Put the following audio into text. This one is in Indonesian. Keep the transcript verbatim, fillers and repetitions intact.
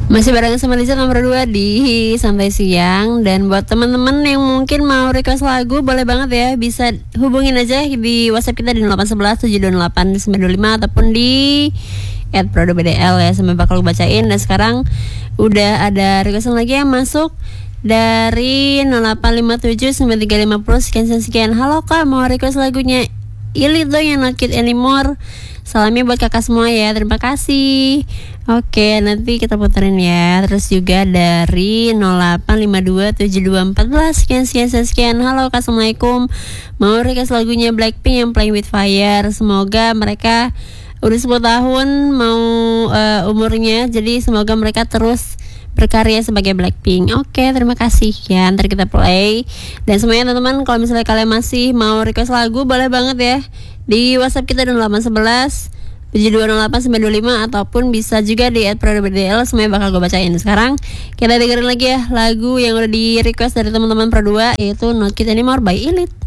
Masih bareng sama Lisa nomor dua di Santai Siang. Dan buat teman-teman yang mungkin mau request lagu, boleh banget ya, bisa hubungin aja di WhatsApp kita di nol delapan satu satu tujuh dua delapan sembilan dua lima ataupun di et prodo b d l ya, sampai bakal gue bacain. Dan sekarang udah ada requestan lagi yang masuk dari nol delapan lima tujuh sembilan tiga lima nol sekian sekian. Halo Kak, mau request lagunya Ilit dong yang Not Cute Anymore. Salamnya buat kakak semua ya, terima kasih. Oke, nanti kita puterin ya. Terus juga dari nol delapan lima dua tujuh dua empat sekian sekian sekian. Halo Kak, Assalamualaikum. Mau request lagunya Blackpink yang Playing With Fire. Semoga mereka udah sepuluh tahun mau uh, umurnya, jadi semoga mereka terus berkarya sebagai Blackpink. Oke, terima kasih ya. Ntar kita play. Dan semuanya teman-teman, kalau misalnya kalian masih mau request lagu, boleh banget ya di WhatsApp kita di nol delapan satu satu tujuh dua nol delapan sembilan dua lima ataupun bisa juga di et prodo b d l. Semuanya bakal gue bacain. Sekarang kita dengerin lagi ya lagu yang udah di request dari teman-teman Pro dua, yaitu Not Cute Anymore by Ilit.